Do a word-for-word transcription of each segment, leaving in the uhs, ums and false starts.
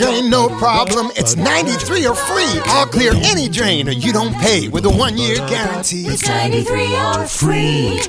Ain't no problem, it's ninety-three or free. I'll clear any drain or you don't pay with a one-year guarantee. It's ninety-three or free,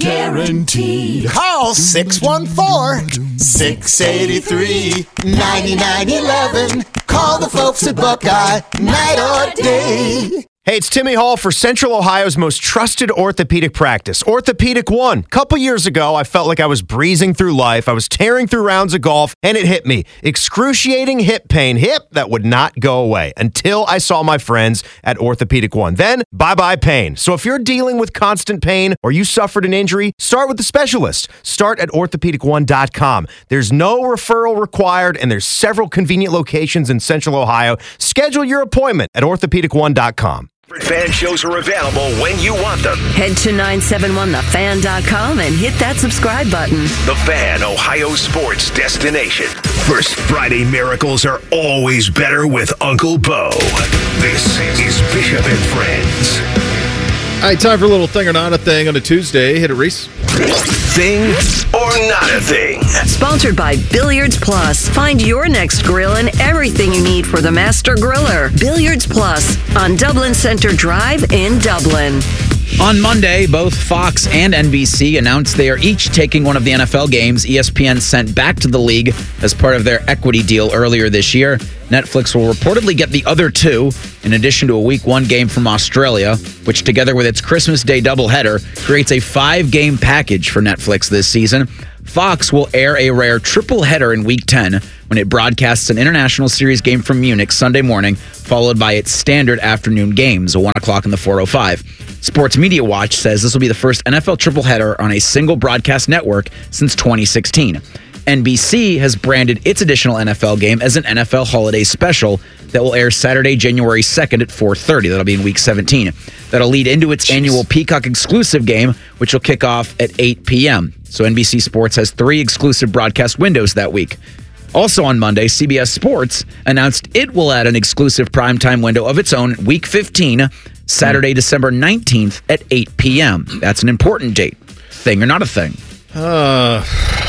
guaranteed. Call six one four, six eight three, nine nine one one. Call the folks at Buckeye, night or day. Hey, it's Timmy Hall for Central Ohio's most trusted orthopedic practice, Orthopedic One. A couple years ago, I felt like I was breezing through life. I was tearing through rounds of golf, and it hit me. Excruciating hip pain. Hip that would not go away until I saw my friends at Orthopedic One. Then, bye-bye pain. So if you're dealing with constant pain or you suffered an injury, start with the specialist. Start at orthopedic one dot com. There's no referral required, and there's several convenient locations in Central Ohio. Schedule your appointment at orthopedic one dot com. Fan shows are available when you want them. Head to nine seven one the fan dot com and hit that subscribe button. The Fan, Ohio sports destination. First Friday miracles are always better with Uncle Bo. This is Bishop and Friends. All right, time for a little thing or not a thing on a Tuesday. Hit it, Reese. Thing or not a thing. Sponsored by Billiards Plus. Find your next grill and everything you need for the master griller. Billiards Plus on Dublin Center Drive in Dublin. On Monday, both Fox and N B C announced they are each taking one of the N F L games E S P N sent back to the league as part of their equity deal earlier this year. Netflix will reportedly get the other two, in addition to a week one game from Australia, which together with its Christmas Day doubleheader creates a five-game package for Netflix this season. Fox will air a rare triple header in Week ten when it broadcasts an international series game from Munich Sunday morning, followed by its standard afternoon games, a one o'clock and the four oh five. Sports Media Watch says this will be the first N F L triple header on a single broadcast network since twenty sixteen. N B C has branded its additional N F L game as an N F L Holiday Special that will air Saturday, January second at four thirty. That'll be in Week seventeen. That'll lead into its Jeez. annual Peacock exclusive game, which will kick off at eight p.m. So N B C Sports has three exclusive broadcast windows that week. Also on Monday, C B S Sports announced it will add an exclusive primetime window of its own, Week fifteen, Saturday, December nineteenth at eight p.m. That's an important date. Thing or not a thing? Uh...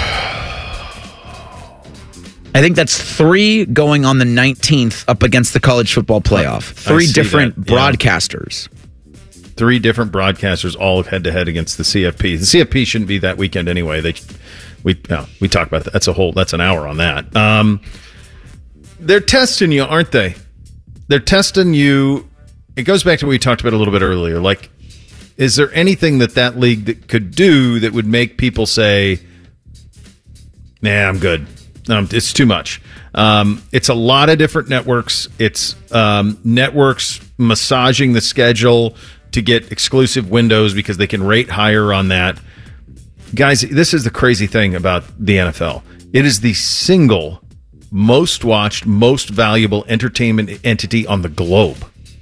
I think that's three going on the nineteenth up against the college football playoff. Three different that, yeah. broadcasters. Three different broadcasters all head-to-head against the C F P. The C F P shouldn't be that weekend anyway. They, we no, we talk about that. That's a whole. That's an hour on that. Um, they're testing you, aren't they? They're testing you. It goes back to what we talked about a little bit earlier. Like, is there anything that that league that could do that would make people say, "Nah, I'm good. Um, it's too much." Um, it's a lot of different networks. It's um, networks massaging the schedule to get exclusive windows because they can rate higher on that. Guys, this is the crazy thing about the N F L. It is the single most watched, most valuable entertainment entity on the globe.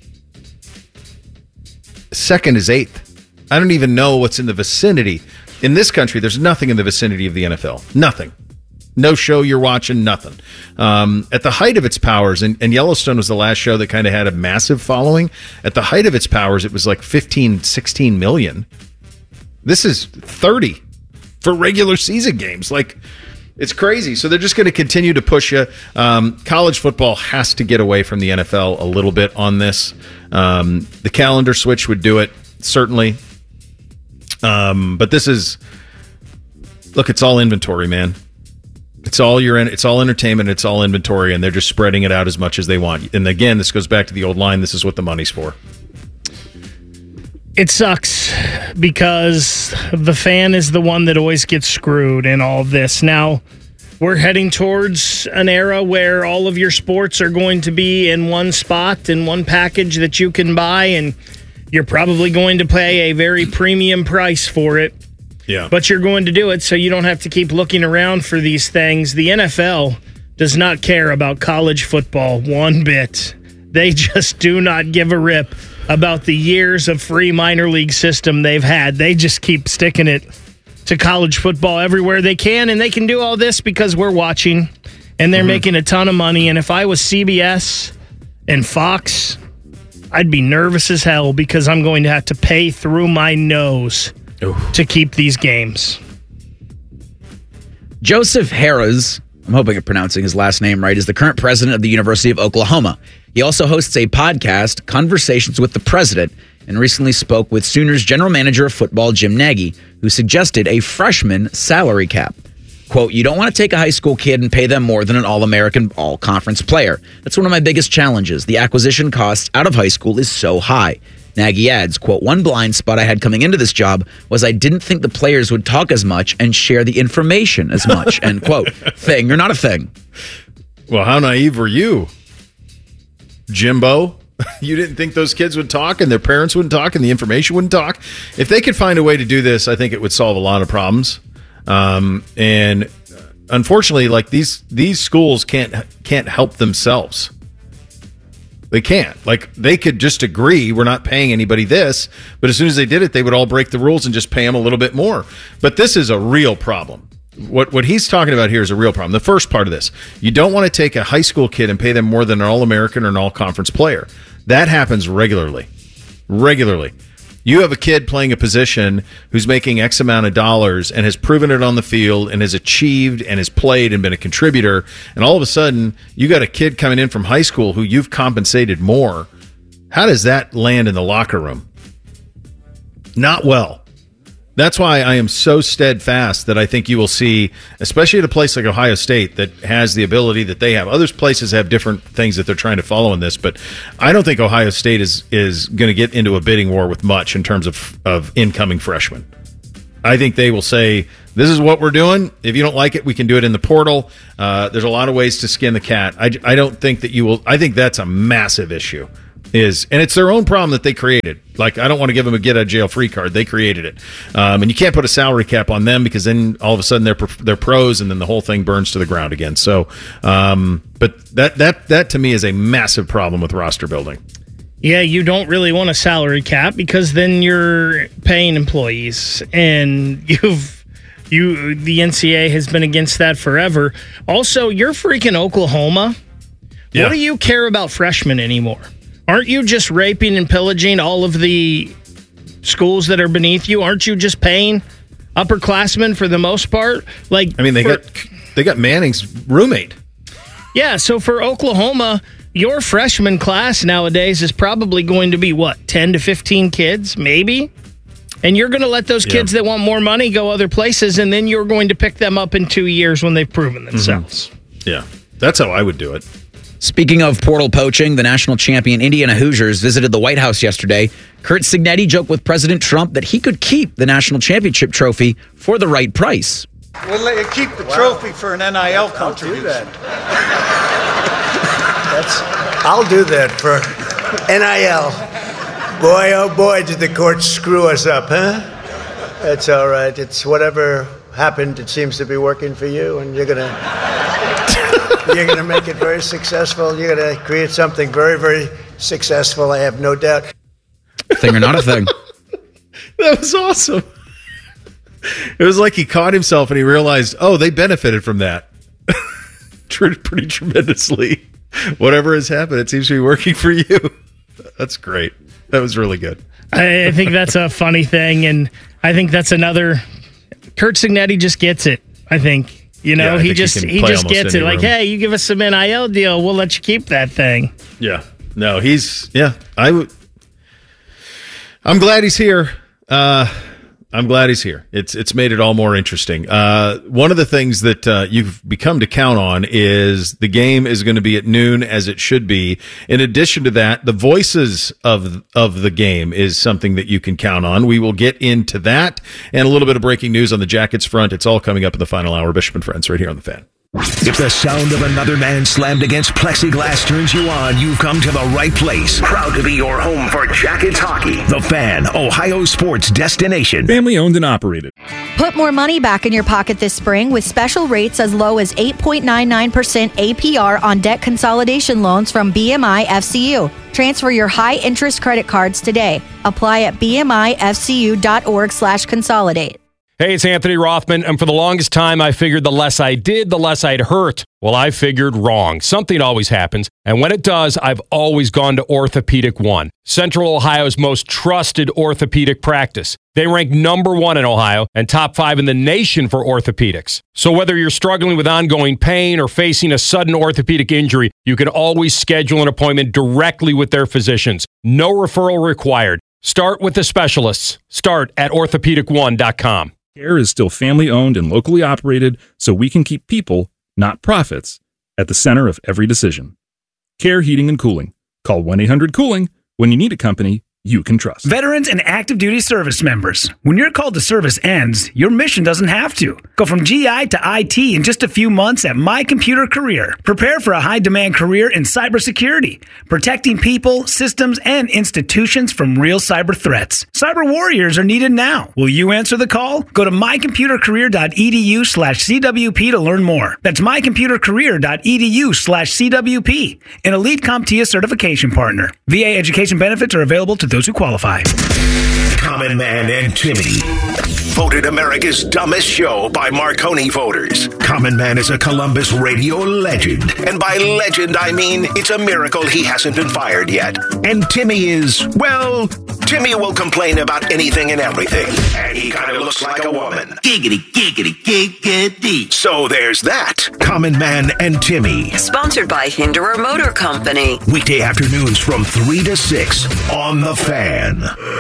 Second is eighth. I don't even know what's in the vicinity. In this country, there's nothing in the vicinity of the N F L. Nothing. No show you're watching, nothing. Um, at the height of its powers, and, and Yellowstone was the last show that kind of had a massive following. At the height of its powers, it was like fifteen, sixteen million. This is thirty for regular season games. Like, it's crazy. So they're just going to continue to push you. Um, college football has to get away from the N F L a little bit on this. Um, the calendar switch would do it, certainly. Um, but this is, look, it's all inventory, man. It's all your, it's all entertainment, it's all inventory, and they're just spreading it out as much as they want. And again, this goes back to the old line, this is what the money's for. It sucks because the fan is the one that always gets screwed in all of this. Now, we're heading towards an era where all of your sports are going to be in one spot, in one package that you can buy, and you're probably going to pay a very premium price for it. Yeah. But you're going to do it so you don't have to keep looking around for these things. The N F L does not care about college football one bit. They just do not give a rip about the years of free minor league system they've had. They just keep sticking it to college football everywhere they can, and they can do all this because we're watching, and they're mm-hmm. making a ton of money. And if I was C B S and Fox, I'd be nervous as hell because I'm going to have to pay through my nose Oof. to keep these games. Joseph Harris I'm hoping I'm pronouncing his last name right, is the current president of the University of Oklahoma. He also hosts a podcast, Conversations with the President, and recently spoke with Sooners general manager of football, Jim Nagy, who suggested a freshman salary cap. Quote, you don't want to take a high school kid and pay them more than an All-American, All-Conference player. That's one of my biggest challenges. The acquisition cost out of high school is so high. Nagy adds, quote, one blind spot I had coming into this job was I didn't think the players would talk as much and share the information as much, end quote. Thing or not a thing? Well, how naive were you, Jimbo? You didn't think those kids would talk and their parents wouldn't talk and the information wouldn't talk? If they could find a way to do this, I think it would solve a lot of problems. Um, and unfortunately, like these these schools can't can't help themselves. They can't. Like they could just agree we're not paying anybody this, but as soon as they did it, they would all break the rules and just pay them a little bit more. But this is a real problem. What what he's talking about here is a real problem. The first part of this, you don't want to take a high school kid and pay them more than an All-American or an All-Conference player. That happens regularly. Regularly. You have a kid playing a position who's making X amount of dollars and has proven it on the field and has achieved and has played and been a contributor, and all of a sudden you got a kid coming in from high school who you've compensated more. How does that land in the locker room? Not well. That's why I am so steadfast that I think you will see, especially at a place like Ohio State that has the ability that they have. Other places have different things that they're trying to follow in this, but I don't think Ohio State is is going to get into a bidding war with much in terms of, of incoming freshmen. I think they will say, this is what we're doing. If you don't like it, we can do it in the portal. Uh, there's a lot of ways to skin the cat. I, I don't think that you will. I think that's a massive issue. Is and it's their own problem that they created. Like, I don't want to give them a get out of jail free card. They created it, um, and you can't put a salary cap on them because then all of a sudden they're they're pros, and then the whole thing burns to the ground again. So, um, but that that that to me is a massive problem with roster building. Yeah, you don't really want a salary cap because then you're paying employees, and you've you the N C A A has been against that forever. Also, you're freaking Oklahoma. Yeah. What do you care about freshmen anymore? Aren't you just raping and pillaging all of the schools that are beneath you? Aren't you just paying upperclassmen for the most part? Like, I mean, they for, got they got Manning's roommate. Yeah, so for Oklahoma, your freshman class nowadays is probably going to be, what, ten to fifteen kids, maybe? And you're going to let those kids yeah. that want more money go other places, and then you're going to pick them up in two years when they've proven themselves. Mm-hmm. Yeah, that's how I would do it. Speaking of portal poaching, the national champion Indiana Hoosiers visited the White House yesterday. Curt Cignetti joked with President Trump that he could keep the national championship trophy for the right price. We'll let you keep the wow. trophy for an N I L contribution. I'll do that. That's, I'll do that for N I L. Boy, oh boy, did the courts screw us up, huh? That's all right. It's whatever happened. It seems to be working for you, and you're gonna you're gonna make it very successful. You're gonna create something very, very successful. I have no doubt. Thing or not a thing. That was awesome. It was like he caught himself and he realized, oh, they benefited from that pretty tremendously. Whatever has happened, it seems to be working for you. That's great. That was really good. I, I think that's a funny thing, and I think that's another. Curt Cignetti just gets it. I think you know yeah, he just he, he just gets it. Like, hey, you give us some N I L deal, we'll let you keep that thing. Yeah. No, he's yeah. I would. I'm glad he's here. Uh, I'm glad he's here. It's it's made it all more interesting. Uh, one of the things that uh, you've become to count on is the game is going to be at noon, as it should be. In addition to that, the voices of of the game is something that you can count on. We will get into that and a little bit of breaking news on the Jackets front. It's all coming up in the final hour. Bishop and Friends right here on The Fan. If the sound of another man slammed against plexiglass turns you on, you've come to the right place. Proud to be your home for Jackets hockey. The Fan, Ohio sports destination. Family owned and operated. Put more money back in your pocket this spring with special rates as low as eight point nine nine percent A P R on debt consolidation loans from B M I F C U. Transfer your high-interest credit cards today. Apply at bmifcu.org slash consolidate. Hey, it's Anthony Rothman, and for the longest time, I figured the less I did, the less I'd hurt. Well, I figured wrong. Something always happens, and when it does, I've always gone to Orthopedic One, Central Ohio's most trusted orthopedic practice. They rank number one in Ohio and top five in the nation for orthopedics. So whether you're struggling with ongoing pain or facing a sudden orthopedic injury, you can always schedule an appointment directly with their physicians. No referral required. Start with the specialists. Start at orthopedic one dot com. Care is still family-owned and locally operated, so we can keep people, not profits, at the center of every decision. Care Heating and Cooling. Call one eight hundred cooling when you need a company you can trust. Veterans and active duty service members, when your call to service ends, your mission doesn't have to. Go from G I to I T in just a few months at My Computer Career. Prepare for a high-demand career in cybersecurity, protecting people, systems, and institutions from real cyber threats. Cyber warriors are needed now. Will you answer the call? Go to my computer career dot e d u slash c w p to learn more. That's my computer career dot e d u slash c w p, an elite CompTIA certification partner. V A education benefits are available to those who qualify. Common Man and Timmy. Voted America's dumbest show by Marconi voters. Common Man is a Columbus radio legend. And by legend, I mean it's a miracle he hasn't been fired yet. And Timmy is, well, Timmy will complain about anything and everything. And he kind of looks like a woman. Giggity, giggity, giggity. So there's that. Common Man and Timmy. Sponsored by Hinderer Motor Company. Weekday afternoons from three to six on The Fan.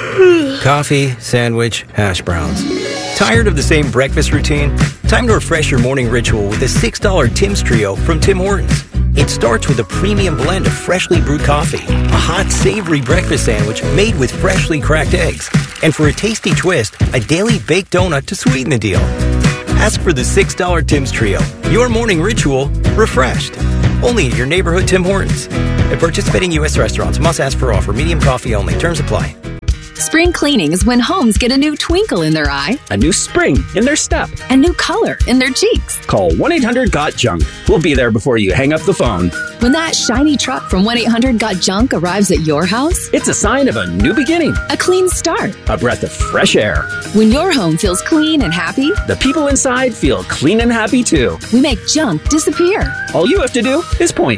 Coffee, sandwich, hash browns. Tired of the same breakfast routine? Time to refresh your morning ritual with a six dollar Tim's Trio from Tim Hortons. It starts with a premium blend of freshly brewed coffee, a hot, savory breakfast sandwich made with freshly cracked eggs, and for a tasty twist, a daily baked donut to sweeten the deal. Ask for the six dollar Tim's Trio. Your morning ritual refreshed. Only at your neighborhood Tim Hortons. At participating U S restaurants, must ask for offer. Medium coffee only. Terms apply. Spring cleaning is when homes get a new twinkle in their eye, a new spring in their step, a new color in their cheeks. Call one eight hundred got junk. We'll be there before you hang up the phone. When that shiny truck from one eight hundred got junk arrives at your house, it's a sign of a new beginning, a clean start, a breath of fresh air. When your home feels clean and happy, the people inside feel clean and happy too. We make junk disappear. All you have to do is point.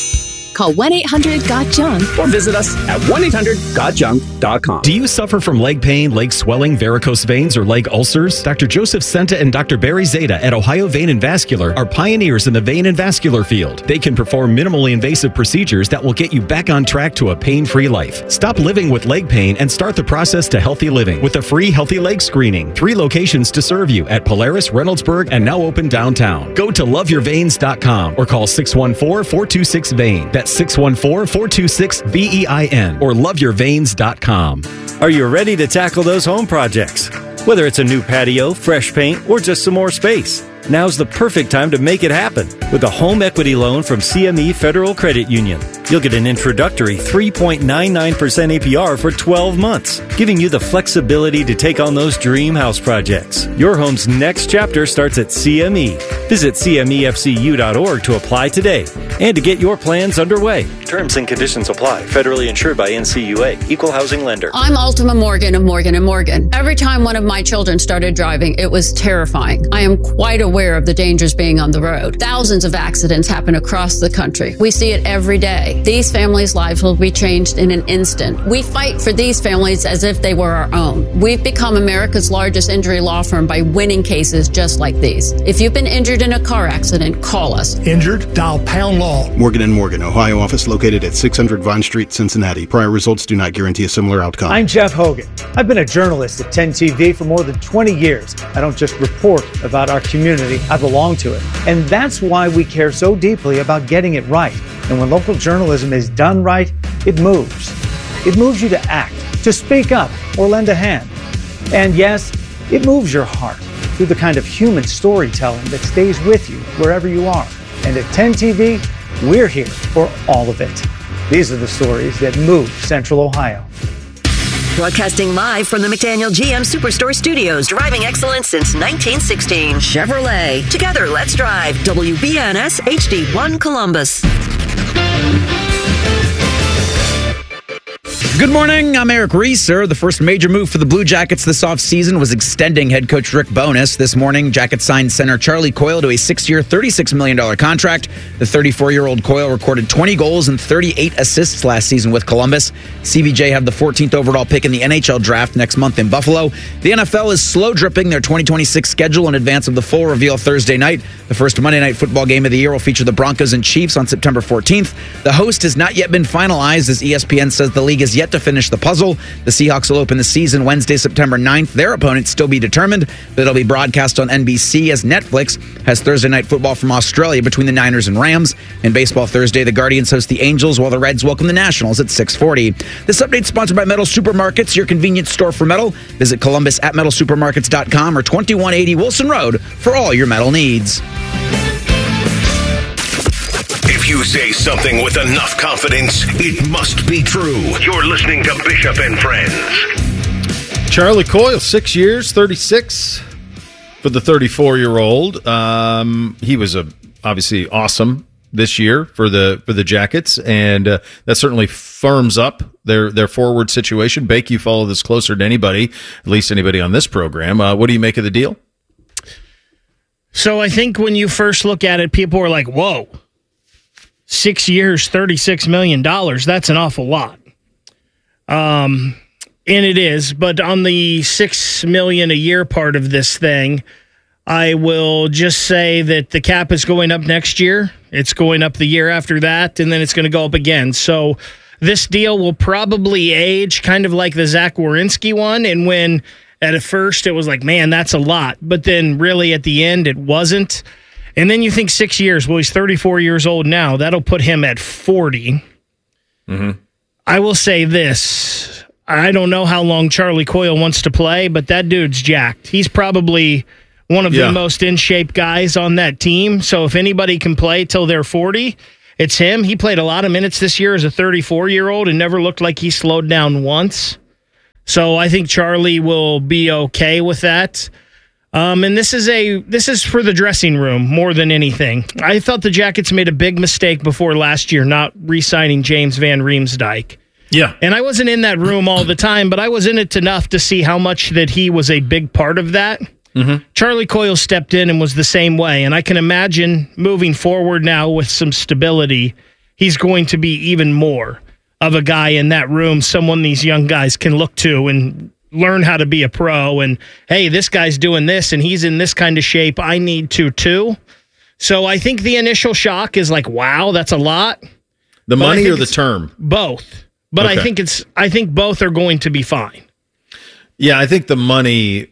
Call one eight hundred got junk or visit us at one eight hundred got junk dot com. Do you suffer from leg pain, leg swelling, varicose veins, or leg ulcers? Doctor Joseph Senta and Doctor Barry Zeta at Ohio Vein and Vascular are pioneers in the vein and vascular field. They can perform minimally invasive procedures that will get you back on track to a pain-free life. Stop living with leg pain and start the process to healthy living with a free healthy leg screening. Three locations to serve you at Polaris, Reynoldsburg, and now open downtown. Go to love your veins dot com or call six one four, four two six, V E I N. That's six one four, four two six, V E I N or love your veins dot com. Are you ready to tackle those home projects? Whether it's a new patio, fresh paint, or just some more space, now's the perfect time to make it happen with a home equity loan from C M E Federal Credit Union. You'll get an introductory three point nine nine percent A P R for twelve months, giving you the flexibility to take on those dream house projects. Your home's next chapter starts at C M E. Visit C M E F C U dot org to apply today and to get your plans underway. Terms and conditions apply. Federally insured by N C U A. Equal housing lender. I'm Ultima Morgan of Morgan and Morgan. Every time one of my children started driving, it was terrifying. I am quite aware of the dangers being on the road. Thousands of accidents happen across the country. We see it every day. These families' lives will be changed in an instant. We fight for these families as if they were our own. We've become America's largest injury law firm by winning cases just like these. If you've been injured in a car accident, call us. Injured? Dial pound law. Morgan and Morgan, Ohio office located at six hundred Vine Street, Cincinnati. Prior results do not guarantee a similar outcome. I'm Jeff Hogan. I've been a journalist at ten T V for more than twenty years. I don't just report about our community, I belong to it. And that's why we care so deeply about getting it right. And when local journalism is done right, it moves. It moves you to act, to speak up, or lend a hand. And yes, it moves your heart through the kind of human storytelling that stays with you wherever you are. And at ten T V, we're here for all of it. These are the stories that move Central Ohio. Broadcasting live from the McDaniel G M Superstore Studios, driving excellence since nineteen sixteen. Chevrolet. Together, let's drive. W B N S H D one Columbus. Good morning, I'm Eric Reeser. The first major move for the Blue Jackets this offseason was extending head coach Rick Bowness. This morning, Jackets signed center Charlie Coyle to a six-year, thirty-six million dollars contract. The thirty-four-year-old Coyle recorded twenty goals and thirty-eight assists last season with Columbus. C B J had the fourteenth overall pick in the N H L draft next month in Buffalo. The N F L is slow dripping their twenty twenty-six schedule in advance of the full reveal Thursday night. The first Monday Night Football game of the year will feature the Broncos and Chiefs on September fourteenth. The host has not yet been finalized, as E S P N says the league is yet to finish the puzzle. The Seahawks will open the season Wednesday, September ninth. Their opponents still be determined, but it'll be broadcast on N B C as Netflix has Thursday Night Football from Australia between the Niners and Rams. In baseball Thursday, the Guardians host the Angels while the Reds welcome the Nationals at six forty. This update is sponsored by Metal Supermarkets, your convenience store for metal. Visit Columbus at metal supermarkets dot com or twenty-one eighty Wilson Road for all your metal needs. If you say something with enough confidence, it must be true. You're listening to Bishop and Friends. Charlie Coyle, six years, thirty-six for the thirty-four-year-old. Um, he was a, obviously awesome this year for the for the Jackets, and uh, that certainly firms up their their forward situation. Bake, you follow this closer than anybody, at least anybody on this program. Uh, what do you make of the deal? So I think when you first look at it, people are like, whoa. Six years, thirty-six million dollars. That's an awful lot. Um, and it is. But on the six million dollars a year part of this thing, I will just say that the cap is going up next year. It's going up the year after that, and then it's going to go up again. So this deal will probably age kind of like the Zach Werenski one. And when at first it was like, man, that's a lot. But then really at the end, it wasn't. And then you think six years. Well, he's thirty-four years old now. That'll put him at forty. Mm-hmm. I will say this. I don't know how long Charlie Coyle wants to play, but that dude's jacked. He's probably one of yeah. the most in-shape guys on that team. So if anybody can play till they're forty, it's him. He played a lot of minutes this year as a thirty-four-year-old and never looked like he slowed down once. So I think Charlie will be okay with that. Um, and this is a this is for the dressing room more than anything. I thought the Jackets made a big mistake before last year not re-signing James Van Riemsdyk. Yeah. And I wasn't in that room all the time, but I was in it enough to see how much that he was a big part of that. Mm-hmm. Charlie Coyle stepped in and was the same way. And I can imagine moving forward now with some stability, he's going to be even more of a guy in that room, someone these young guys can look to and learn how to be a pro. And, hey, this guy's doing this and he's in this kind of shape. I need to, too. So I think the initial shock is like, wow, that's a lot. The money or the term? Both. But okay. I think it's. I think both are going to be fine. Yeah, I think the money,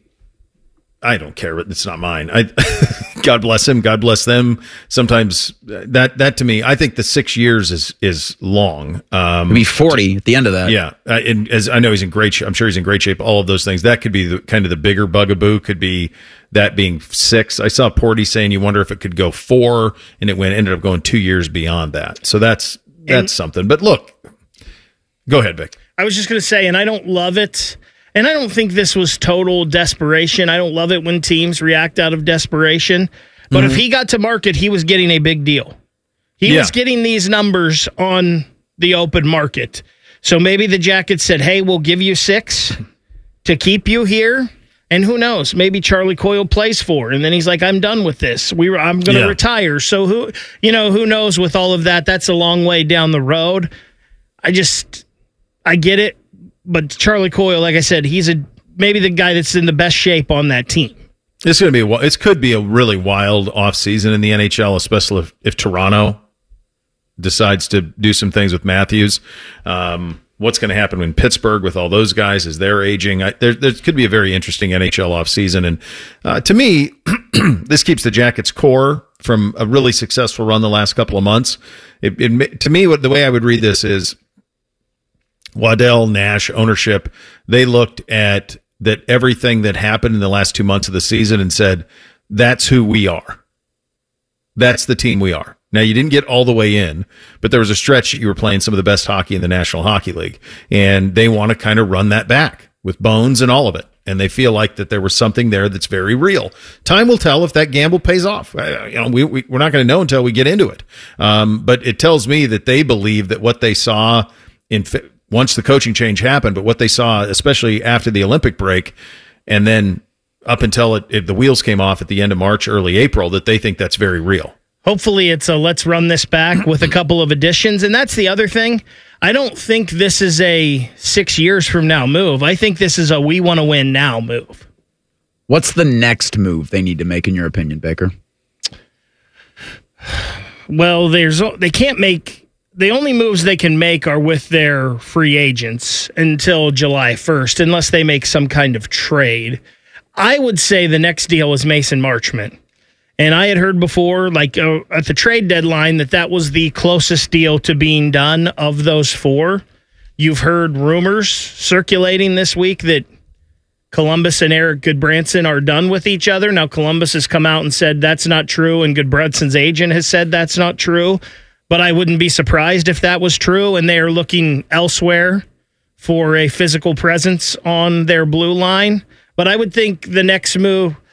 I don't care. It's not mine. I, God bless him. God bless them. Sometimes that that to me, I think the six years is is long. Um, be forty at the end of that. Yeah, uh, and as I know he's in great shape. I'm sure he's in great shape. All of those things. That could be the kind of the bigger bugaboo. Could be that being six. I saw Porty saying you wonder if it could go four, and it went ended up going two years beyond that. So that's that's and, something. But look, go ahead, Vic. I was just going to say, and I don't love it. And I don't think this was total desperation. I don't love it when teams react out of desperation. But mm-hmm. if he got to market, he was getting a big deal. He yeah. was getting these numbers on the open market. So maybe the Jackets said, hey, we'll give you six to keep you here. And who knows? Maybe Charlie Coyle plays four. And then he's like, I'm done with this. We were, I'm going to yeah. retire. So who, you know, who knows with all of that? That's a long way down the road. I just, I get it. But Charlie Coyle, like I said, he's a maybe the guy that's in the best shape on that team. It's going to be a, it could be a really wild offseason in the N H L, especially if, if Toronto decides to do some things with Matthews. Um, what's going to happen in Pittsburgh with all those guys as they're aging? I, there, there could be a very interesting N H L offseason. And uh, to me, this keeps the Jackets' core from a really successful run the last couple of months. It, it, to me, what the way I would read this is, Waddell, Nash, ownership, they looked at that everything that happened in the last two months of the season and said, that's who we are. That's the team we are. Now, you didn't get all the way in, but there was a stretch that you were playing some of the best hockey in the National Hockey League, and they want to kind of run that back with Bones and all of it. And they feel like that there was something there that's very real. Time will tell if that gamble pays off. Uh, you know, we, we, we're not going to know until we get into it. Um, but it tells me that they believe that what they saw in once the coaching change happened, but what they saw, especially after the Olympic break, and then up until it, it, the wheels came off at the end of March, early April, that they think that's very real. Hopefully it's a let's run this back with a couple of additions. And that's the other thing. I don't think this is a six years from now move. I think this is a we want to win now move. What's the next move they need to make, in your opinion, Baker? Well, there's they can't make the only moves they can make are with their free agents until July first, unless they make some kind of trade. I would say the next deal is Mason Marchment. And I had heard before, like uh, at the trade deadline, that that was the closest deal to being done of those four. You've heard rumors circulating this week that Columbus and Eric Goodbranson are done with each other. Now, Columbus has come out and said that's not true, and Goodbranson's agent has said that's not true. But I wouldn't be surprised if that was true, and they are looking elsewhere for a physical presence on their blue line. But I would think the next move